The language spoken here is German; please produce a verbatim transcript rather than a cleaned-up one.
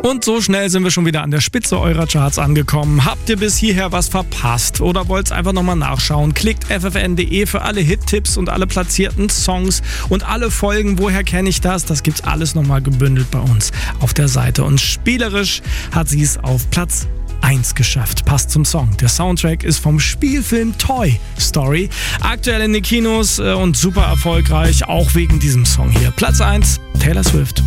Und so schnell sind wir schon wieder an der Spitze eurer Charts angekommen. Habt ihr bis hierher was verpasst oder wollt einfach nochmal nachschauen? Klickt f f n punkt d e für alle Hit-Tipps und alle platzierten Songs und alle Folgen. Woher kenne ich das? Das gibt's alles nochmal gebündelt bei uns auf der Seite. Und spielerisch hat sie es auf Platz eins geschafft. Passt zum Song. Der Soundtrack ist vom Spielfilm Toy Story. Aktuell in den Kinos und super erfolgreich, auch wegen diesem Song hier. Platz eins, Taylor Swift.